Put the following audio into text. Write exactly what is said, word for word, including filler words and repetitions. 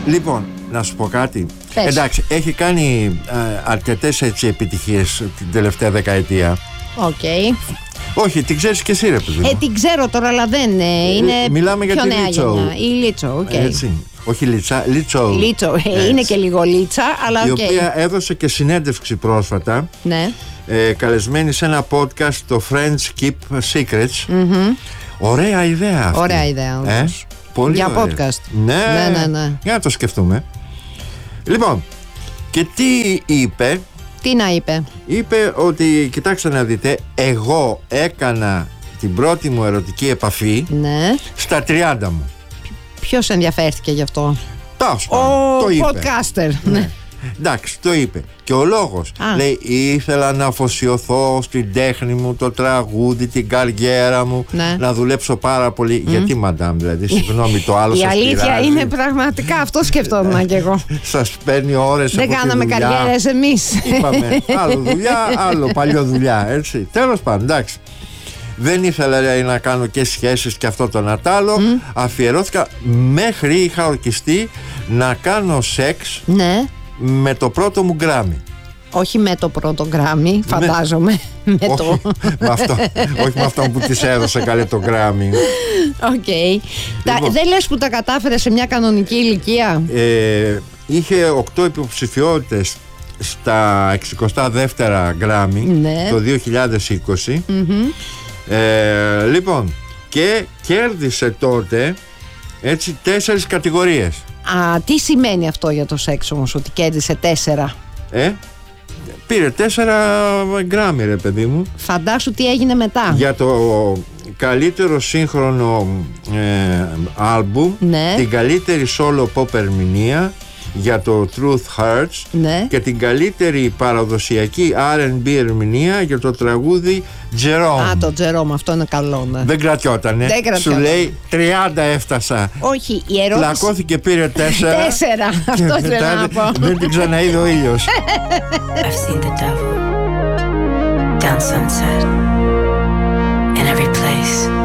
Λοιπόν, να σου πω κάτι. Πες. Εντάξει, έχει κάνει α, αρκετές έτσι επιτυχίες την τελευταία δεκαετία. Οκ. Okay. Όχι, την ξέρεις και εσύ, ρε παιδί μου. Ε, την ξέρω τώρα, αλλά δεν είναι. Ε, μιλάμε για πιο τη νέα Λίτσο. γενιά. Η Λίτσο, οκ. Okay. Έτσι. Όχι Λίτσα, Λίτσο. Λίτσο, ε, είναι και λίγο Λίτσα, αλλά οκ. Η Okay. οποία έδωσε και συνέντευξη πρόσφατα. Ναι. Ε, καλεσμένη σε ένα podcast, το Friends Keep Secrets. Mm-hmm. Ωραία ιδέα αυτή. Ωραία ιδέα όμως. Ε, πολύ για ωραία. podcast. Ναι, ναι, ναι, ναι. Για να το σκεφτούμε. Λοιπόν, και τι είπε. Τι να είπε. Είπε ότι, κοιτάξτε να δείτε, εγώ έκανα την πρώτη μου ερωτική επαφή, ναι, στα τριάντα μου. Ποιος ενδιαφέρθηκε γι' αυτό? Τάσο, ο το είπε. podcaster. Ναι. Εντάξει, το είπε. Και ο λόγος, Α. λέει, ήθελα να αφοσιωθώ στην τέχνη μου, το τραγούδι, την καριέρα μου, ναι, να δουλέψω πάρα πολύ. Mm. Γιατί, μαντάμ, δηλαδή, συγγνώμη, το άλλο σας πειράζει? Η αλήθεια είναι πραγματικά, αυτό σκεφτόμουν κι εγώ. Σας παίρνει ώρες. Δεν κάναμε καριέρες εμείς. Είπαμε, άλλο δουλειά, άλλο παλιό δουλειά, έτσι. Τέλος πάντων, εντάξει. Δεν ήθελα, λέει, να κάνω και σχέσεις και αυτό το Νατάλο. Mm. Αφιερώθηκα, μέχρι είχα ορκιστεί να κάνω σεξ, ναι, με το πρώτο μου γκράμι. Όχι με το πρώτο γκράμι, φαντάζομαι. με όχι, το... με αυτό, όχι με αυτό που της έδωσε καλέ το γκράμι. Οκ. Okay. Λοιπόν, δεν λες που τα κατάφερε σε μια κανονική ηλικία? Ε, είχε οκτώ υποψηφιότητες στα εξηκοστά δεύτερα γκράμι, ναι, το δύο χιλιάδες είκοσι. Mm-hmm. Ε, λοιπόν, και κέρδισε τότε, έτσι, τέσσερις κατηγορίες. Α, τι σημαίνει αυτό για το σεξ όμως, ότι κέρδισε τέσσερα? Ε, πήρε τέσσερα γκράμι, ρε παιδί μου. Φαντάσου τι έγινε μετά. Για το καλύτερο σύγχρονο ε, άλμπουμ, ναι, την καλύτερη solo pop ερμηνεία για το Truth Hurts, ναι, και την καλύτερη παραδοσιακή αρ εντ μπι ερμηνεία για το τραγούδι Jerome. Α, το Jerome, αυτό είναι καλό, ναι. Δεν κρατιότανε. Δεν κρατιότανε. Σου λέει τριάντα έφτασα. Όχι, η ερώτηση. Πλακώθηκε, πήρε τέσσερα. Τέσσερα, αυτό θέλω να πω. Δεν την ξαναείδε ο ήλιος. I've seen the devil down sunset in every place.